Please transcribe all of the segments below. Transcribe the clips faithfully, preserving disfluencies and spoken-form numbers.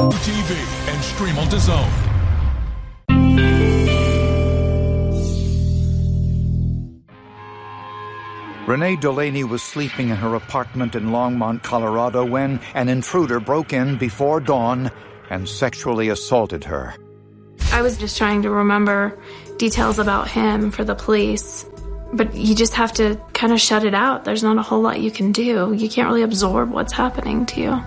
T V and stream on DAZN. Renee Delaney was sleeping in her apartment in Longmont, Colorado, when an intruder broke in before dawn and sexually assaulted her. I was just trying to remember details about him for the police, but you just have to kind of shut it out. There's not a whole lot you can do. You can't really absorb what's happening to you.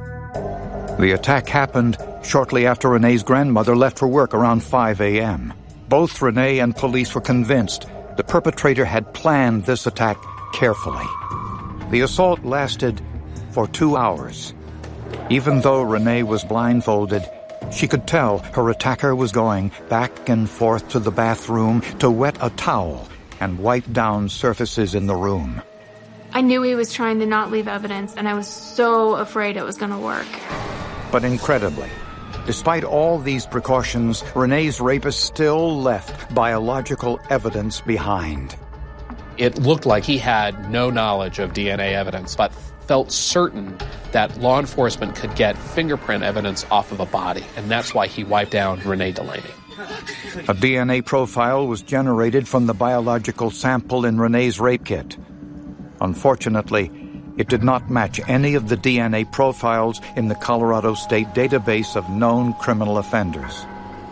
The attack happened shortly after Renee's grandmother left for work around five a.m. Both Renee and police were convinced the perpetrator had planned this attack carefully. The assault lasted for two hours. Even though Renee was blindfolded, she could tell her attacker was going back and forth to the bathroom to wet a towel and wipe down surfaces in the room. I knew he was trying to not leave evidence, and I was so afraid it was going to work. But incredibly, despite all these precautions, Renee's rapist still left biological evidence behind. It looked like he had no knowledge of D N A evidence, but felt certain that law enforcement could get fingerprint evidence off of a body, and that's why he wiped down Renee Delaney. A D N A profile was generated from the biological sample in Renee's rape kit. Unfortunately, it did not match any of the D N A profiles in the Colorado State database of known criminal offenders.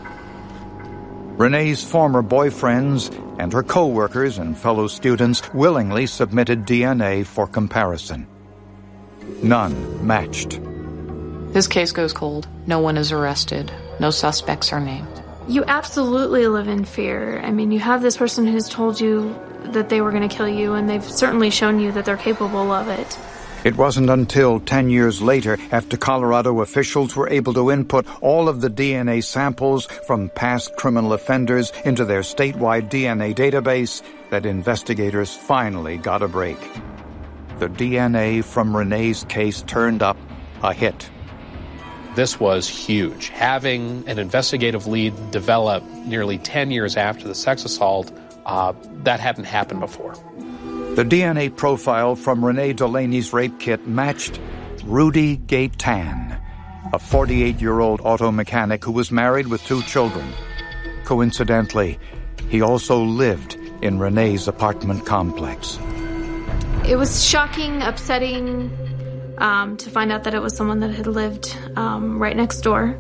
Renee's former boyfriends and her co-workers and fellow students willingly submitted D N A for comparison. None matched. This case goes cold. No one is arrested. No suspects are named. You absolutely live in fear. I mean, you have this person who's told you that they were going to kill you, and they've certainly shown you that they're capable of it. It wasn't until ten years later, after Colorado officials were able to input all of the D N A samples from past criminal offenders into their statewide D N A database, that investigators finally got a break. The D N A from Renee's case turned up a hit. This was huge. Having an investigative lead develop nearly ten years after the sex assault, uh, that hadn't happened before. The D N A profile from Renee Delaney's rape kit matched Rudy Gaytan, a forty-eight-year-old auto mechanic who was married with two children. Coincidentally, he also lived in Renee's apartment complex. It was shocking, upsetting, um, to find out that it was someone that had lived um, right next door.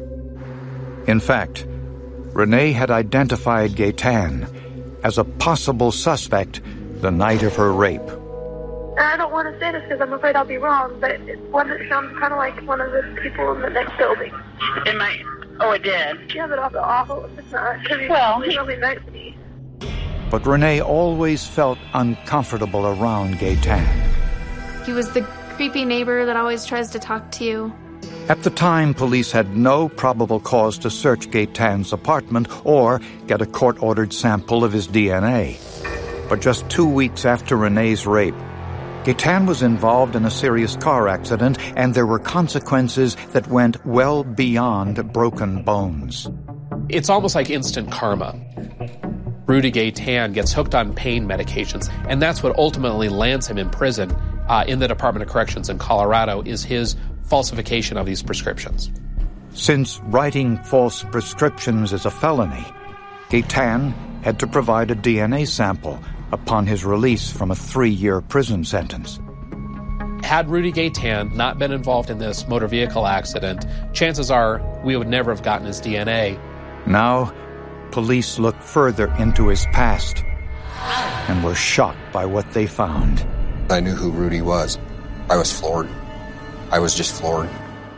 In fact, Renee had identified Gaytan as a possible suspect the night of her rape. I don't want to say this because I'm afraid I'll be wrong, but it, one that sounds kind of like one of the people in the next building. In my, oh, it did. Yeah, but also awful. It's not. He's well, really, he, really nice to me. But Renee always felt uncomfortable around Gaytan. He was the creepy neighbor that always tries to talk to you. At the time, police had no probable cause to search Gaytan's apartment or get a court-ordered sample of his D N A. But just two weeks after Renee's rape, Gaytan was involved in a serious car accident, and there were consequences that went well beyond broken bones. It's almost like instant karma. Rudy Gaytan gets hooked on pain medications, and that's what ultimately lands him in prison uh, in the Department of Corrections in Colorado, is his falsification of these prescriptions. Since writing false prescriptions is a felony, Gaytan had to provide a D N A sample upon his release from a three-year prison sentence. Had Rudy Gaytan not been involved in this motor vehicle accident, chances are we would never have gotten his D N A. Now, police looked further into his past and were shocked by what they found. I knew who Rudy was. I was floored. I was just floored.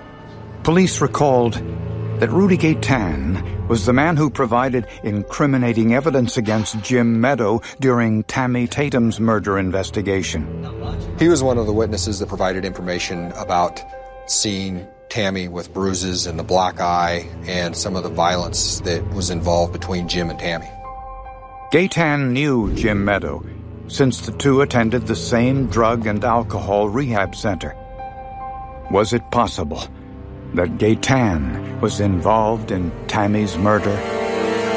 Police recalled that Rudy Gaytan was the man who provided incriminating evidence against Jim Meadow during Tammy Tatum's murder investigation. He was one of the witnesses that provided information about seeing Tammy with bruises and the black eye and some of the violence that was involved between Jim and Tammy. Gaytan knew Jim Meadow, since the two attended the same drug and alcohol rehab center. Was it possible that Gaytan was involved in Tammy's murder?